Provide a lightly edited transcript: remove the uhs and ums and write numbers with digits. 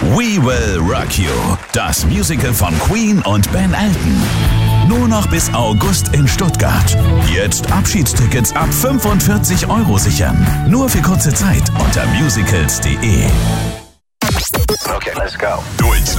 We Will Rock You, das Musical von Queen und Ben Elton. Nur noch bis August in Stuttgart. Jetzt Abschiedstickets ab 45 € sichern. Nur für kurze Zeit unter musicals.de. Okay, let's go. Deutschland.